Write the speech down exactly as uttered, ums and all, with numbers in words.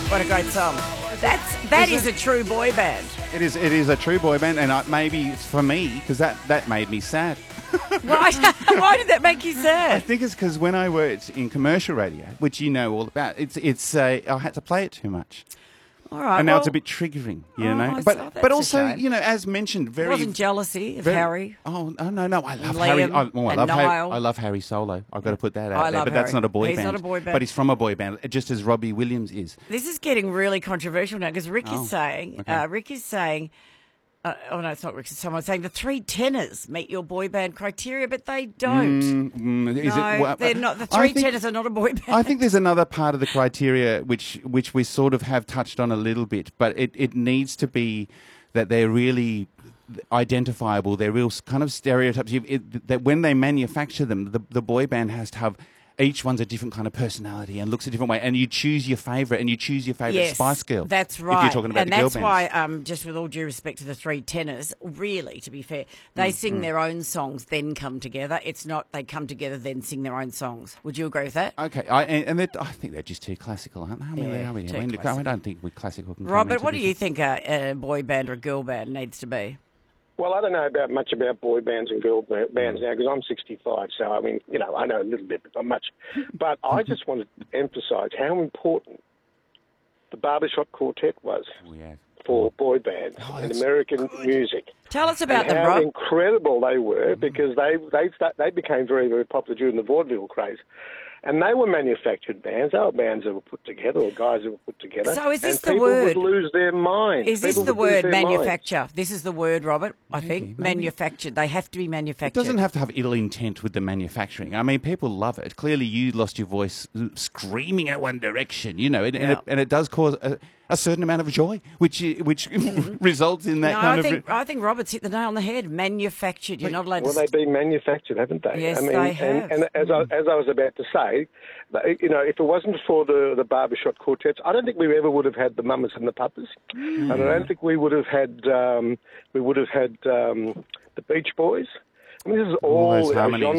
What a great song. That's that is, is a true boy band. It is. It is a true boy band, and I, maybe it's for me because that, that made me sad. Why? Why did that make you sad? I think it's because when I worked in commercial radio, which you know all about, it's it's uh, I had to play it too much. All right, and now well, it's a bit triggering, you oh, know. I But saw- but that's also, a shame. you know, as mentioned, very It wasn't jealousy of very- Harry. Oh no no no! I love Liam Harry. I, well, I and love Harry. Niall. I love Harry Solo. I've got to put that out I there. love But that's Harry. not a boy He's band. not a boy band. But he's from a boy band, just as Robbie Williams is. This is getting really controversial now because Rick Oh, is saying, okay. uh, Rick is saying, uh, oh no, it's not Rick. It's someone saying the three tenors meet your boy band criteria, but they don't. Mm, mm, is no, it, well, they're not. The I three think- tenors are not a boy band. I think there's another part of the criteria which which we sort of have touched on a little bit, but it, it needs to be that they're really identifiable. They're real kind of stereotypes. You, it, that when they manufacture them, the, the boy band has to have. Each one's a different kind of personality and looks a different way, and you choose your favourite, and you choose your favourite Yes, Spice Girl. that's right. If you're talking about and the girl that's bands. why, um, just with all due respect to the three tenors, really, to be fair, they Mm, sing their own songs, then come together. It's not they come together, then sing their own songs. Would you agree with that? Okay, I, and, and they're- I think they're just too classical, aren't they? I mean, Yeah, they are really- too I, mean, classical. I don't think we're classical. can come Robert, into what do this. you think a, a boy band or a girl band needs to be? Well, I don't know about much about boy bands and girl ba- bands now because I'm sixty-five, so I mean, you know, I know a little bit, but not much. But I just want to emphasise how important the Barbershop Quartet was Oh, yeah. for boy bands Oh, in that's American music. Tell us about and them, how Rob. incredible they were because they they start, they became very very popular during the vaudeville craze, and they were manufactured bands. They were bands that were put together or guys that were put together. So is this and the people word? would lose their minds. Is this People the would lose word their minds. manufacture? This is the word, Robert, I think. maybe. Manufactured. They have to be It manufactured. doesn't have to have ill intent with the manufacturing. I mean, people love it. Clearly, you lost your voice screaming at One Direction, you know, and, and, Yeah. it, and it does cause a, a certain amount of joy, which which results in that no, kind I of. think I think Robert's hit the nail on the head. Manufactured. You're not allowed Well, to. they've been manufactured, haven't they? Yes, I mean, they have. And, and as, I, as I was about to say, that, you know, if it wasn't for the, the Barbershop Quartets, I don't think we ever would have had the Mamas and the Papas, Mm. and I don't think we would have had um, we would have had um, the Beach Boys. I mean, this is All all, those a harmonies. genre